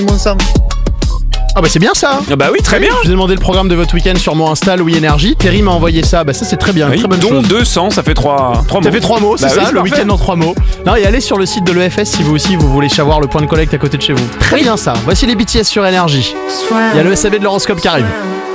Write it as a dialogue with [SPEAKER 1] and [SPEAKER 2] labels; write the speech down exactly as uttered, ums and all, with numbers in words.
[SPEAKER 1] Mon sang.
[SPEAKER 2] Ah bah c'est bien ça.
[SPEAKER 3] Ah bah oui, très bien.
[SPEAKER 2] Je vous ai demandé le programme de votre week-end sur mon Insta, Louis Énergie. Terry m'a envoyé ça, bah ça c'est très bien,
[SPEAKER 3] Oui,
[SPEAKER 2] très bonne
[SPEAKER 3] dont
[SPEAKER 2] chose.
[SPEAKER 3] deux cents, ça fait trois mots.
[SPEAKER 2] Ça fait trois mots, c'est
[SPEAKER 3] Bah
[SPEAKER 2] ça,
[SPEAKER 3] oui, c'est
[SPEAKER 2] le
[SPEAKER 3] parfait.
[SPEAKER 2] week-end en trois mots. Non, et allez sur le site de l'E F S si vous aussi vous voulez savoir le point de collecte à côté de chez vous. Très bien ça. Voici les B T S sur Énergie. Il y a le S A V de l'horoscope qui arrive.